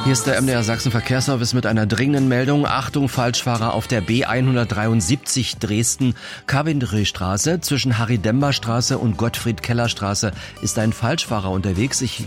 Hier ist der MDR Sachsen Verkehrsservice mit einer dringenden Meldung. Achtung, Falschfahrer auf der B173 Dresden Karwendreestraße. Zwischen Harry-Dember-Straße und Gottfried-Keller-Straße ist ein Falschfahrer unterwegs. Ich